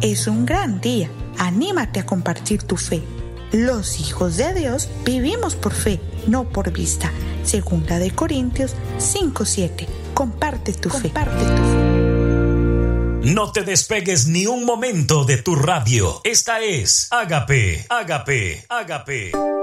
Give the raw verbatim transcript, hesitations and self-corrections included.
es un gran día. Anímate a compartir tu fe. Los hijos de Dios vivimos por fe, no por vista. Segunda de Corintios cinco siete. Comparte tu fe. Comparte tu fe. No te despegues ni un momento de tu radio. Esta es Ágape, Ágape, Ágape.